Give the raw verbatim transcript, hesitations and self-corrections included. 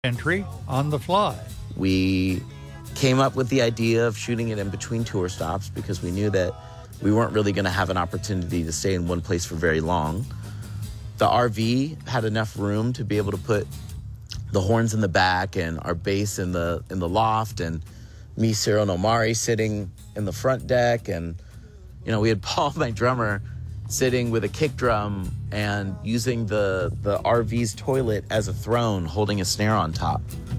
entry on the fly. We came up with the idea of shooting it in between tour stops because we knew that we weren't really going to have an opportunity to stay in one place for very long. The R V had enough room to be able to put the horns in the back and our bass in the in the loft, and me, Cyril, and Omari sitting in the front deck. And, you know, we had Paul, my drummer, sitting with a kick drum and using the, the R V's toilet as a throne, holding a snare on top.